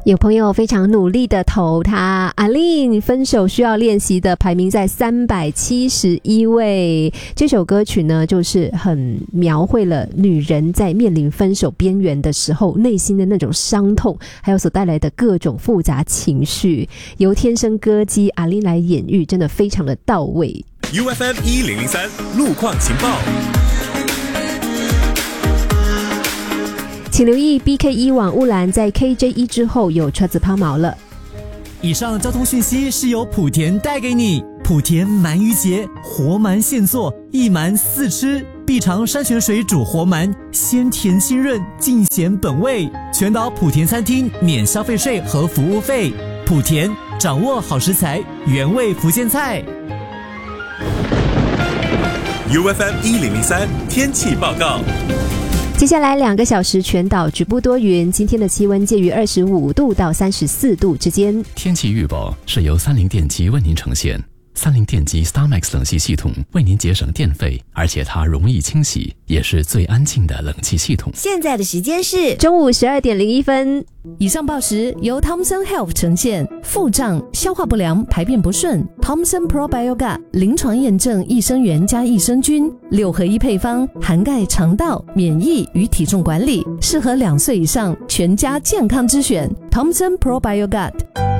有朋友非常努力的投他，阿令分手需要练习的排名在371位。这首歌曲呢，就是很描绘了女人在面临分手边缘的时候内心的那种伤痛，还有所带来的各种复杂情绪，由天生歌姬阿令来演绎，真的非常的到位。 UFM 1003路况情报， 请留意 BK1 往乌兰在 KJ1 之后有车子抛锚了。 以上交通讯息是由莆田带给你。莆田鳗鱼节，活鳗现做，一鳗4吃，必尝山泉水煮活鳗，鲜甜清润，尽显本味。全岛莆田餐厅免消费税和服务费。莆田掌握好食材，原味福建菜。 UFM 1003天气报告。 接下来2个小时全岛局部多云，今天的气温介于25度到34度之间。 天气预报是由三菱电机为您呈现。三菱电机 StarMax 冷气系统为您节省电费，而且它容易清洗，也是最安静的冷气系统。 现在的时间是中午12点01分。 以上报时由 Thomson Health 呈现。腹胀、消化不良、排便不顺， Thomson Probiogat 临床验证益生元加益生菌6合1配方，涵盖肠道、免疫与体重管理，适合2岁以上全家健康之选。 Thomson Probiogat。